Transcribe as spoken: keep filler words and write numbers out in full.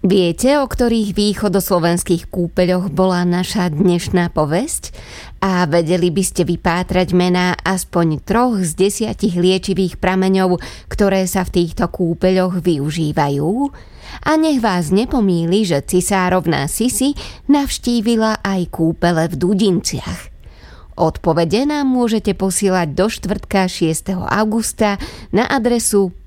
Viete, o ktorých východoslovenských kúpeľoch bola naša dnešná povesť? A vedeli by ste vypátrať mená aspoň troch z desiatich liečivých prameňov, ktoré sa v týchto kúpeľoch využívajú? A nech vás nepomýli, že cisárovná Sisi navštívila aj kúpele v Dudinciach. Odpovede nám môžete posielať do štvrtka šiesteho augusta na adresu